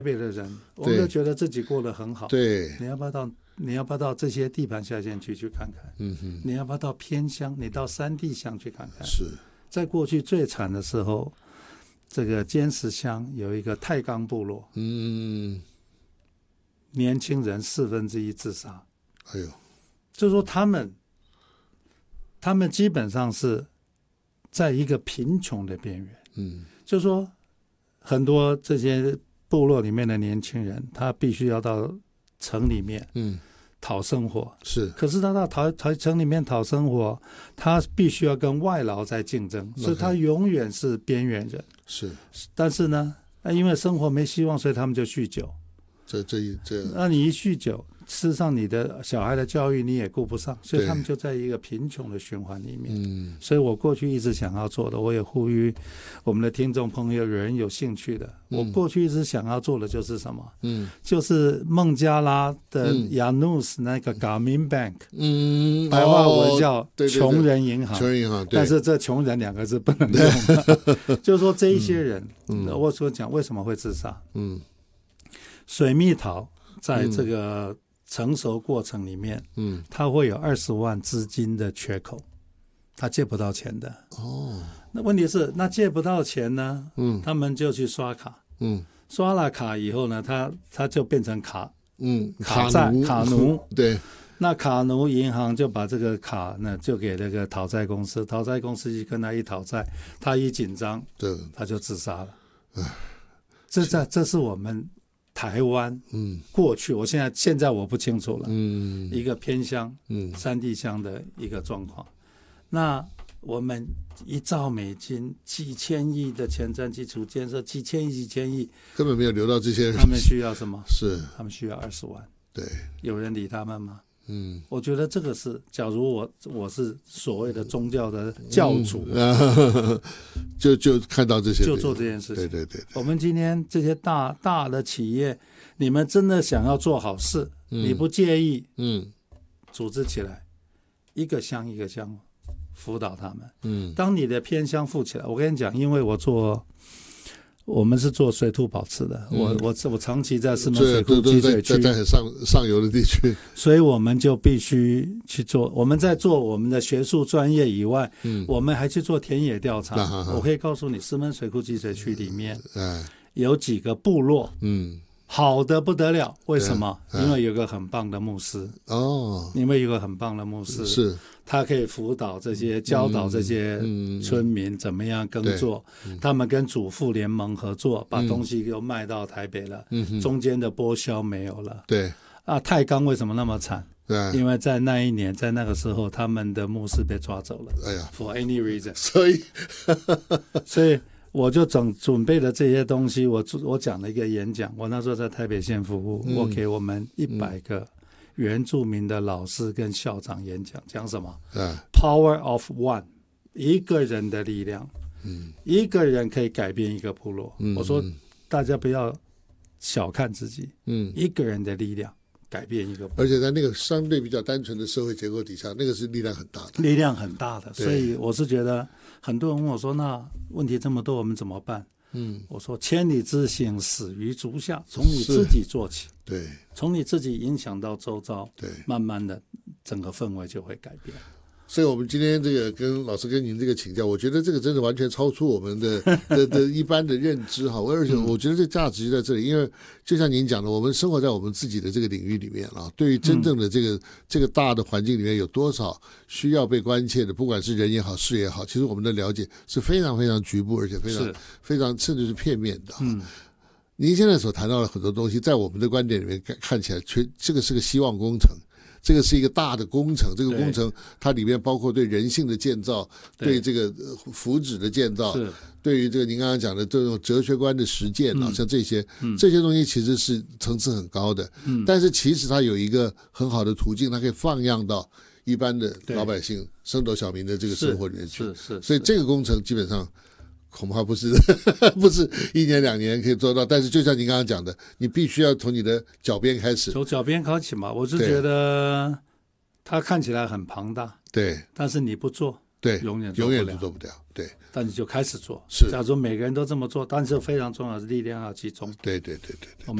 北的人，我们都觉得自己过得很好。 对， 你要不要到这些地盘下县区去看看？你要不要到偏乡？你到山地乡去看看？ 是在过去最惨的时候，这个尖石乡有一个太钢部落，年轻人1/4自杀。 哎呦， 就是说他们基本上是在一个贫穷的边缘。就是说很多这些部落里面的年轻人，他必须要到城里面讨生活。是，可是他到城里面讨生活，他必须要跟外劳在竞争，所以他永远是边缘人。是，但是呢，因为生活没希望，所以他们就酗酒。那你一酗酒，事实上你的小孩的教育你也顾不上，所以他们就在一个贫穷的循环里面。所以我过去一直想要做的，我也呼吁我们的听众朋友，有人有兴趣的，我过去一直想要做的就是什么？就是孟加拉的亚努斯那个 Grameen Bank，白话文叫穷人银行。穷人银行，但是这穷人2个字不能用的。就是说这一些人，我所讲为什么会自杀？水蜜桃在这个成熟过程里面，它会有20万资金的缺口，他借不到钱的。那问题是，那借不到钱呢？他们就去刷卡。刷了卡以后呢，他就变成卡奴。对，那卡奴银行就把这个卡呢就给那个讨债公司，讨债公司就跟他一讨债，他一紧张，他就自杀了。这是我们台湾过去，我现在我不清楚了，一个偏乡山地乡的一个状况。那我们1兆美金几千亿的前瞻基础建设，几千亿根本没有流到这些人。 他们需要什么？他们需要20万。对，有人理他们吗？我觉得这个是，假如我是所谓的宗教的教主， 就看到这些， 就做这件事情。 对， 我们今天这些大的企业，你们真的想要做好事，你不介意，组织起来，一个乡一个乡辅导他们。当你的偏乡富起来，我跟你讲，因为我们是做水土保持的，我长期在石门水库集水区， 在很上游的地区， 所以我们就必须去做。我们在做我们的学术专业以外，我们还去做田野调查。我可以告诉你，石门水库集水区里面有几个部落，好的不得了。为什么？因为有个很棒的牧师。因为有个很棒的牧师，是他可以辅导这些、教导这些村民怎么样耕作。他们跟主妇联盟合作，把东西又卖到台北了，中间的剥销没有了。对啊，太钢为什么那么惨？因为在那一年，在那个时候，他们的牧师被抓走了。哎呀 ，for any reason， 所以我就准备了这些东西。我讲了一个演讲，我那时候在台北县服务，我给我们100个原住民的老师跟校长演讲，讲什么？Power of one， 一个人的力量，一个人可以改变一个部落。我说大家不要小看自己，一个人的力量改变一个部落， 而且在那个相对比较单纯的社会结构底下，那个是力量很大的， 所以我是觉得很多人问我说，那问题这么多，我们怎么办？我说千里之行，始于足下，从你自己做起，对，从你自己影响到周遭，对，慢慢的整个氛围就会改变。 所以我们今天这个跟老师跟您这个请教，我觉得这个真的完全超出我们的一般的认知哈，而且我觉得这价值就在这里，因为就像您讲的，我们生活在我们自己的这个领域里面啊，对于真正的这个大的环境里面有多少需要被关切的，不管是人也好，事也好，其实我们的了解是非常非常局部，而且非常甚至是片面的。您现在所谈到的很多东西，在我们的观点里面看起来，这个是个希望工程。这个是一个大的工程，这个工程它里面包括对人性的建造，对这个福祉的建造，对于这个您刚刚讲的这种哲学观的实践啊，像这些东西其实是层次很高的，但是其实它有一个很好的途径，它可以放样到一般的老百姓、升斗小民的这个生活里面去。所以这个工程基本上恐怕不是1年2年可以做到，但是就像您刚刚讲的，你必须要从你的脚边开始， 从脚边开始嘛。我是觉得它看起来很庞大，对，但是你不做，对，永远做不了。 对， 但你就开始做。 是假如每个人都这么做，但是非常重要的是力量要集中。 对。